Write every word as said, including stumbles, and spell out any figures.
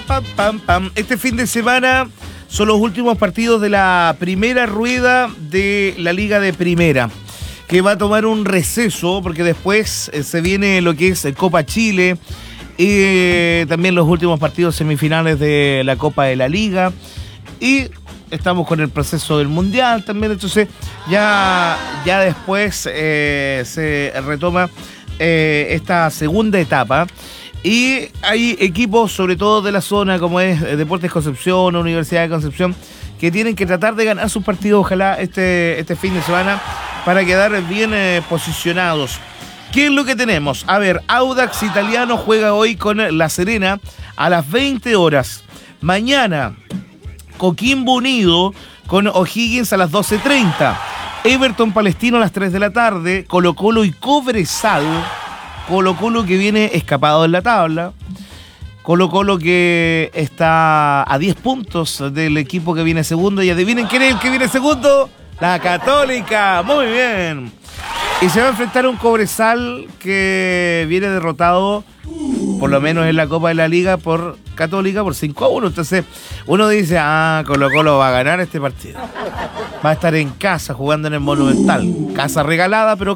pam, pam, pam. Este fin de semana son los últimos partidos de la primera rueda de la Liga de Primera, que va a tomar un receso porque después eh, se viene lo que es Copa Chile y eh, también los últimos partidos semifinales de la Copa de la Liga y estamos con el proceso del Mundial también, entonces ya, ya después eh, se retoma eh, esta segunda etapa. Y hay equipos, sobre todo de la zona, como es Deportes Concepción, Universidad de Concepción, que tienen que tratar de ganar sus partidos, ojalá este, este fin de semana, para quedar bien eh, posicionados. ¿Qué es lo que tenemos? A ver, Audax Italiano juega hoy con La Serena a las veinte horas. Mañana, Coquimbo Unido con O'Higgins a las doce treinta. Everton Palestino a las tres de la tarde. Colo Colo y Cobresal. Colo Colo que viene escapado en la tabla. Colo Colo que está a diez puntos del equipo que viene segundo. Y adivinen quién es el que viene segundo. La Católica. Muy bien. Y se va a enfrentar a un Cobresal que viene derrotado, por lo menos en la Copa de la Liga, por Católica por cinco a uno. Entonces uno dice, ah, Colo Colo va a ganar este partido. Va a estar en casa jugando en el Monumental. Casa regalada, pero